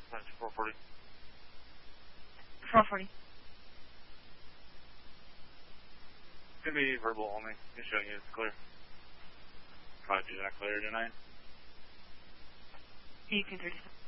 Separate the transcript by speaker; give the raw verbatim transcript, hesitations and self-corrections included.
Speaker 1: That's four forty.
Speaker 2: four forty.
Speaker 1: It's going to be verbal only. Just showing you it's clear. Roger, is that clear tonight?
Speaker 2: eighteen thirty-seven.